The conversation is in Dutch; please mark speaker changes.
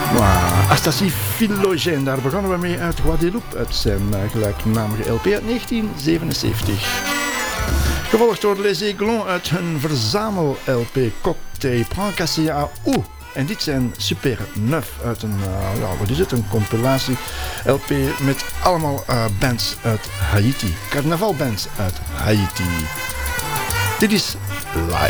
Speaker 1: Astasie Philogène, daar begonnen we mee uit Guadeloupe, uit zijn gelijknamige LP uit 1977. Gevolgd door Les Aiglons uit hun verzamel-LP Cocktail Prends Cassé à Ou. En dit zijn Super Neuf uit een, een compilatie-LP met allemaal bands uit Haiti. Carnavalbands uit Haiti. Dit is live.